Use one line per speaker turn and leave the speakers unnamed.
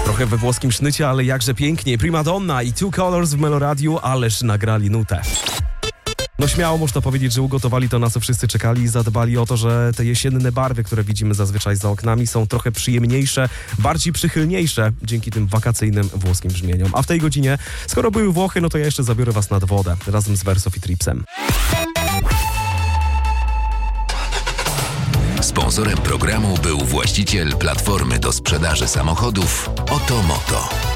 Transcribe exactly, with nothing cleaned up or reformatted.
Trochę we włoskim sznycie, ale jakże pięknie. Primadonna i Two Colors w Meloradiu, ależ nagrali nutę. No śmiało można powiedzieć, że ugotowali to, na co wszyscy czekali i zadbali o to, że te jesienne barwy, które widzimy zazwyczaj za oknami, są trochę przyjemniejsze, bardziej przychylniejsze dzięki tym wakacyjnym włoskim brzmieniom. A w tej godzinie, skoro były Włochy, no to ja jeszcze zabiorę was nad wodę razem z Versof i Tripsem.
Sponsorem programu był właściciel platformy do sprzedaży samochodów Otomoto.